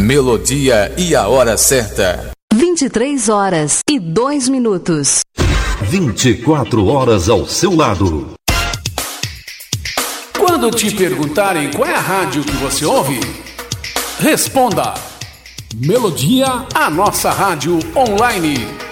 Melodia e a hora certa. 23h02. 24 horas ao seu lado. Quando te perguntarem qual é a rádio que você ouve, responda: Melodia, a nossa rádio online.